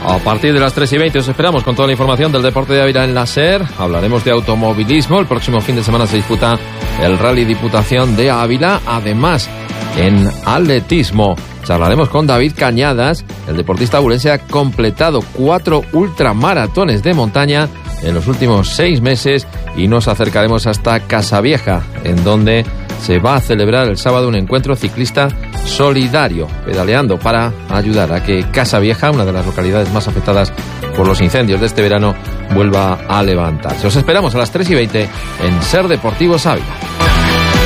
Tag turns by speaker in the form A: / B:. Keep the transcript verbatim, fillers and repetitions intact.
A: A partir de las tres y veinte os esperamos con toda la información del deporte de Ávila en la SER. Hablaremos de automovilismo. El próximo fin de semana se disputa el Rally Diputación de Ávila. Además, en atletismo charlaremos con David Cañadas. El deportista abulense ha completado cuatro ultramaratones de montaña en los últimos seis meses y nos acercaremos hasta Casavieja, en donde se va a celebrar el sábado un encuentro ciclista solidario, pedaleando para ayudar a que Casavieja, una de las localidades más afectadas por los incendios de este verano, vuelva a levantarse. Os esperamos a las tres y veinte en SER Deportivos Ávila.